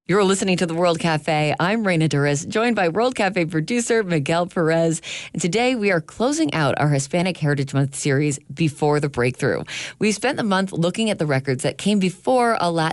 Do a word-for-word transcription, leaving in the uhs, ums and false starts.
You're listening to the World Cafe. I'm Reina Duras, joined by World Cafe producer Miguel Perez. And today we are closing out our Hispanic Heritage Month series, Before the Breakthrough. We spent the month looking at the records that came before a Latin